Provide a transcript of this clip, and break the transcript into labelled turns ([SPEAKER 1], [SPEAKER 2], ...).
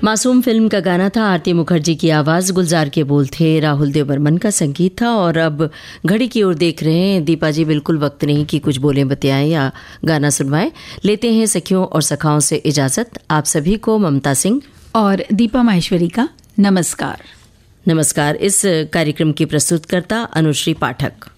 [SPEAKER 1] मासूम फिल्म का गाना था, आरती मुखर्जी की आवाज़, गुलजार के बोल थे, राहुल देव बर्मन का संगीत था। और अब घड़ी की ओर देख रहे हैं दीपा जी, बिल्कुल वक्त नहीं कि कुछ बोलें बतियाएं या गाना सुनवाएं। लेते हैं सखियों और सखाओं से इजाज़त। आप सभी को ममता सिंह
[SPEAKER 2] और दीपा माहेश्वरी का नमस्कार।
[SPEAKER 1] नमस्कार। इस कार्यक्रम की प्रस्तुतकर्ता अनुश्री पाठक।